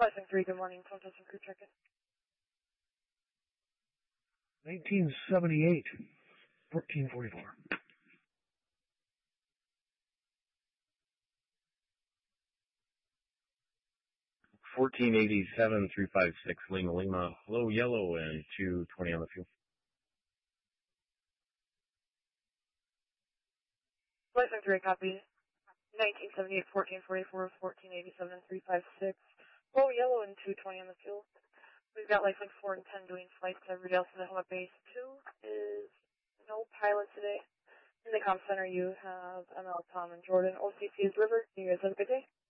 Blessing 3, good morning. Phone testing crew check-in. 1978, 1444. $14.87-356 Lima Lima, low yellow and 220 on the fuel. Blessing 3, copy. 1978, 1444, 1487-356, low yellow and 220 on the fuel. We've got lifelink 4 and 10 doing flights to Rudolph to the Homa Base 2 is no pilot today. In the comm center you have ML, Tom, and Jordan. OCC is River. You guys have a good day.